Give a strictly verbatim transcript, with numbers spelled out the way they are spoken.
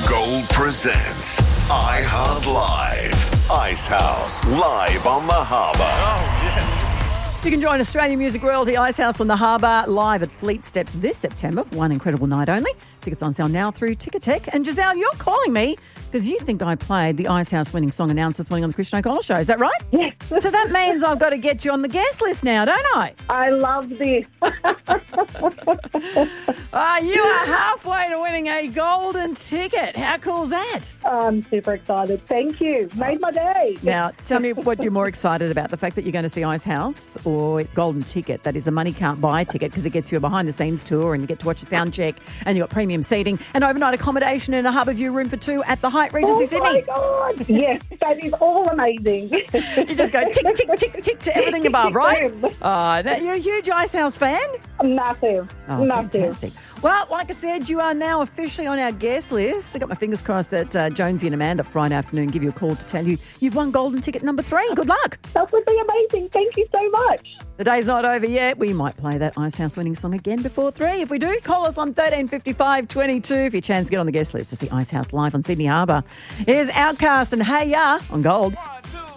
Gold presents iHeart Live. Icehouse live on the harbour. Oh, yes. You can join Australian music royalty Icehouse on the Harbour live at Fleet Steps this September for one incredible night only. Tickets on sale now through Ticketek. And Giselle, you're calling me because you think I played the Icehouse winning song announced this morning on the Christian O'Connell Show. Is that right? Yes. So that means I've got to get you on the guest list now, don't I? I love this. Ah, you are halfway to winning a golden ticket. How cool is that? I'm super excited. Thank you. Made my day. Now, tell me what you're more excited about, the fact that you're going to see Icehouse or golden ticket. That is a money can't buy ticket because it gets you a behind-the-scenes tour and you get to watch a sound check and you've got premium seating and overnight accommodation in a Harbour View room for two at the Hyatt Regency Oh, Sydney. my God. Yes, that is all amazing. You just go tick, tick, tick, tick to everything above, right? Boom. Oh, now you're a huge Icehouse fan? Massive. Oh, Massive. fantastic. Well, like I said, you are now officially on our guest list. I got my fingers crossed that uh, Jonesy and Amanda Friday afternoon give you a call to tell you you've won golden ticket number three. Good luck. That would be amazing. Thank you so much. The day's not over yet. We might play that Icehouse winning song again before three. If we do, call us on thirteen fifty-five twenty-two for your chance to get on the guest list to see Icehouse live on Sydney Harbour. Here's Outcast and Hey Ya on Gold. One, two.